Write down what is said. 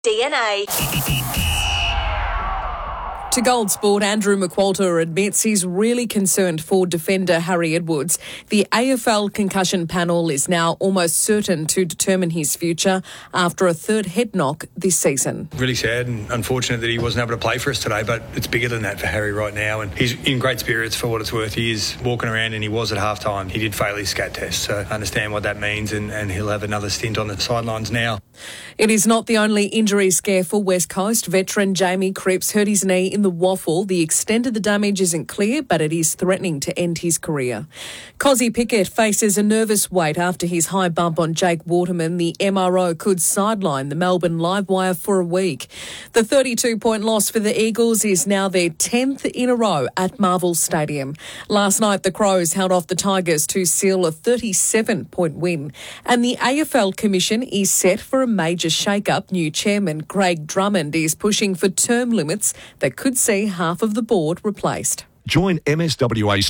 DNA. To Gold Sport, Andrew McQualter admits he's really concerned for defender Harry Edwards. The AFL concussion panel is now almost certain to determine his future after a third head knock this season. Really sad and unfortunate that he wasn't able to play for us today, but it's bigger than that for Harry right now, and he's in great spirits for what it's worth. He is walking around, and he was at half-time. He did fail his scat test, so I understand what that means, and he'll have another stint on the sidelines now. It is not the only injury scare for West Coast. Veteran Jamie Cripps hurt his knee in the waffle. The extent of the damage isn't clear, but it is threatening to end his career. Cozzy Pickett faces a nervous wait after his high bump on Jake Waterman. The MRO could sideline the Melbourne Livewire for a week. The 32-point loss for the Eagles is now their 10th in a row at Marvel Stadium. Last night, the Crows held off the Tigers to seal a 37-point win. And the AFL Commission is set for a major shake-up. New chairman Craig Drummond is pushing for term limits that could see half of the board replaced. Join MSWA